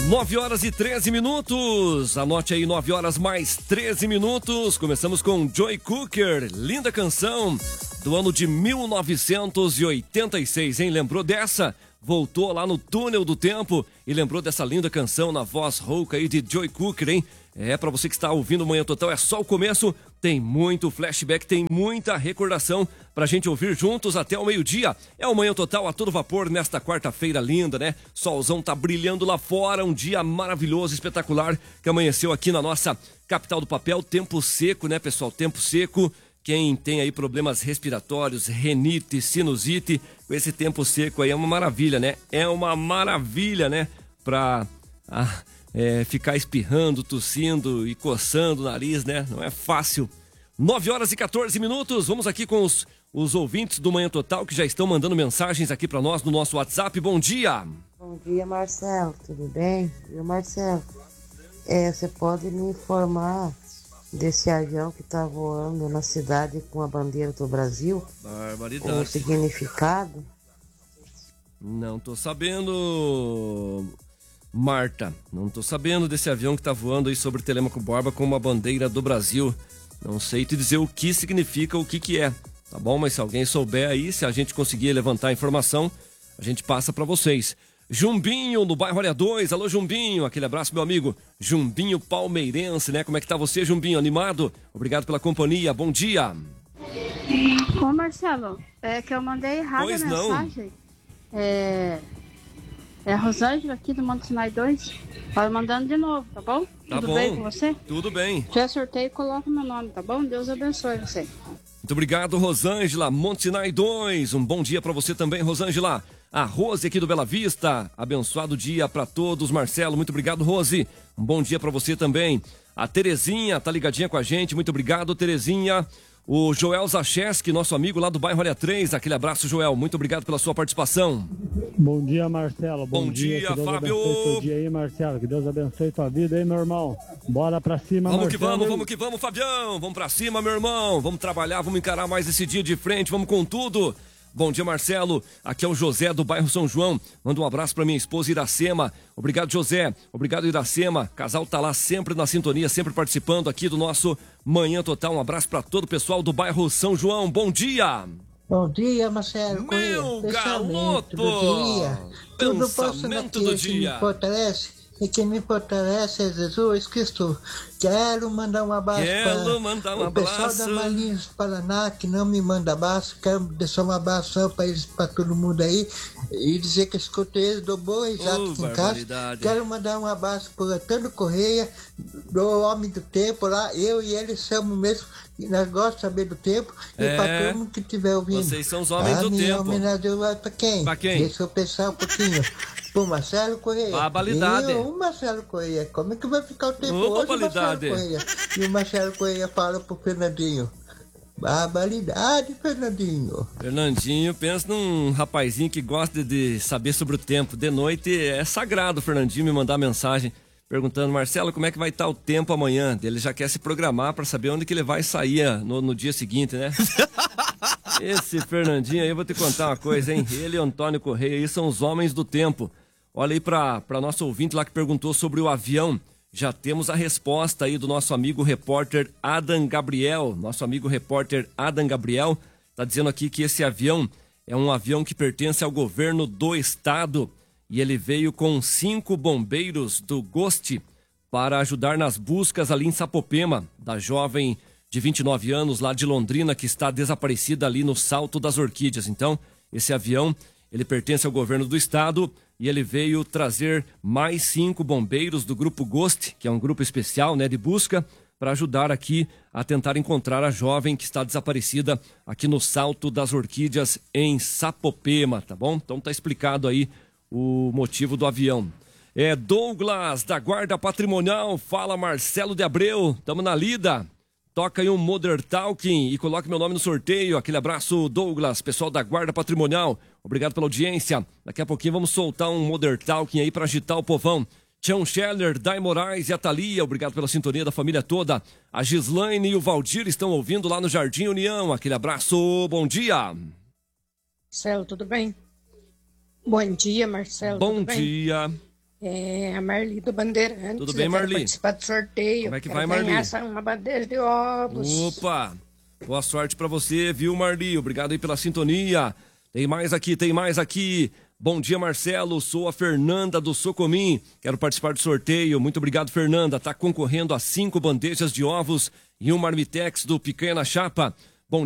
9h13. Anote aí, 9h mais 13 minutos. Começamos com Joy Cooker, linda canção do ano de 1986, hein? Lembrou dessa? Voltou lá no túnel do tempo e lembrou dessa linda canção na voz rouca aí de Joy Cooker, hein? Pra você que está ouvindo o Manhã Total, é só o começo, tem muito flashback, tem muita recordação pra gente ouvir juntos até o meio-dia. É o Manhã Total a todo vapor nesta quarta-feira linda, né? Solzão tá brilhando lá fora, um dia maravilhoso, espetacular, que amanheceu aqui na nossa capital do papel. Tempo seco, né, pessoal? Tempo seco. Quem tem aí problemas respiratórios, renite, sinusite, com esse tempo seco aí é uma maravilha, né? É uma maravilha, né? Pra ficar espirrando, tossindo e coçando o nariz, né? Não é fácil. 9h14. Vamos aqui com os ouvintes do Manhã Total que já estão mandando mensagens aqui pra nós no nosso WhatsApp. Bom dia! Bom dia, Marcelo. Tudo bem? Viu, Marcelo? Você pode me informar desse avião que tá voando na cidade com a bandeira do Brasil? Barbaridade. O significado? Não tô sabendo, Marta. Não tô sabendo desse avião que tá voando aí sobre Telêmaco Borba com uma bandeira do Brasil. Não sei te dizer o que significa, o que é, tá bom? Mas se alguém souber aí, se a gente conseguir levantar a informação, a gente passa pra vocês. Jumbinho, no bairro Área 2. Alô, Jumbinho. Aquele abraço, meu amigo. Jumbinho palmeirense, né? Como é que tá você, Jumbinho? Animado? Obrigado pela companhia. Bom dia. Ô, Marcelo, que eu mandei errado a mensagem. É a Rosângela aqui do Monte Sinai 2. Vai mandando de novo, tá bom? Tá Tudo bom. bem com você? Tudo bem. Se tiver sorteio, coloca meu nome, tá bom? Deus abençoe você. Muito obrigado, Rosângela. Monte Sinai 2. Um bom dia pra você também, Rosângela. A Rose aqui do Bela Vista. Abençoado dia pra todos, Marcelo. Muito obrigado, Rose. Um bom dia pra você também. A Terezinha tá ligadinha com a gente. Muito obrigado, Terezinha. O Joel Zacheski, nosso amigo lá do bairro Área 3. Aquele abraço, Joel. Muito obrigado pela sua participação. Bom dia, Marcelo. Bom dia, que Deus Fábio. abençoe teu dia aí, Marcelo. Que Deus abençoe tua vida aí, meu irmão. Bora pra cima, Vamos Marcelo. vamos que vamos, Fabião. Vamos pra cima, meu irmão. Vamos trabalhar, vamos encarar mais esse dia de frente. Vamos com tudo. Bom dia, Marcelo. Aqui é o José do bairro São João. Manda um abraço para minha esposa Iracema. Obrigado, José. Obrigado, Iracema. Casal tá lá sempre na sintonia, sempre participando aqui do nosso Manhã Total. Um abraço para todo o pessoal do bairro São João. Bom dia. Bom dia, Marcelo. Meu garoto. Tudo Pensamento do dia. Me fortalece. E quem me fortalece é Jesus Cristo. Quero mandar um abraço para o pessoal da Marinhos Paraná, que não me manda abraço. Quero deixar um abraço para eles, para todo mundo aí. E dizer que escutei eles, dou boa risada aqui em casa. Quero mandar um abraço para o Antônio Correia, do Homem do Tempo lá. Eu e ele somos mesmo. Nós gostamos de saber do tempo. E para todo mundo que estiver ouvindo. Vocês são os homens do tempo. Homenagem vai para quem? Para quem? Deixa eu pensar um pouquinho. Pro Marcelo Correia. Barbaridade. O Marcelo Correia. Como é que vai ficar o tempo hoje, barbaridade. Marcelo Correia? E o Marcelo Correia fala pro Fernandinho. Barbaridade, Fernandinho. Fernandinho, pensa num rapazinho que gosta de saber sobre o tempo. De noite é sagrado o Fernandinho me mandar mensagem perguntando: Marcelo, como é que vai estar o tempo amanhã? Ele já quer se programar para saber onde que ele vai sair no dia seguinte, né? Esse Fernandinho aí, eu vou te contar uma coisa, hein? Ele e o Antônio Correia aí são os homens do tempo. Olha aí pra nosso ouvinte lá que perguntou sobre o avião. Já temos a resposta aí do nosso amigo repórter Adam Gabriel. Nosso amigo repórter Adam Gabriel tá dizendo aqui que esse avião é um avião que pertence ao governo do estado. E ele veio com 5 bombeiros do GOST para ajudar nas buscas ali em Sapopema, da jovem de 29 anos lá de Londrina que está desaparecida ali no Salto das Orquídeas. Então, esse avião, ele pertence ao governo do estado e ele veio trazer mais 5 bombeiros do grupo GOST, que é um grupo especial, né, de busca, para ajudar aqui a tentar encontrar a jovem que está desaparecida aqui no Salto das Orquídeas em Sapopema, tá bom? Então tá explicado aí o motivo do avião. Douglas, da Guarda Patrimonial. Fala, Marcelo de Abreu. Tamo na lida. Toca aí um Modern Talking e coloque meu nome no sorteio. Aquele abraço, Douglas, pessoal da Guarda Patrimonial. Obrigado pela audiência. Daqui a pouquinho vamos soltar um Modern Talking aí para agitar o povão. Tião Scheller, Dai Moraes e a Thalia, obrigado pela sintonia da família toda. A Gislaine e o Valdir estão ouvindo lá no Jardim União. Aquele abraço, bom dia. Marcelo, tudo bem? Bom dia, Marcelo. Bom dia. É a Marli do Bandeirantes. Tudo bem, Marli? Participar do sorteio. Como é que vai, Marli? Uma bandeja de ovos. Opa! Boa sorte pra você, viu, Marli? Obrigado aí pela sintonia. Tem mais aqui. Bom dia, Marcelo. Sou a Fernanda do Socomim. Quero participar do sorteio. Muito obrigado, Fernanda. Tá concorrendo a 5 bandejas de ovos e um marmitex do Picanha na Chapa.